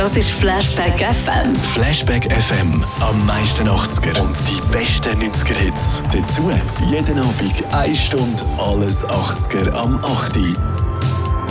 Das ist Flashback FM. Flashback FM. Am meisten 80er. Und die besten 90er-Hits. Dazu jeden Abend 1 Stunde alles 80er am 8.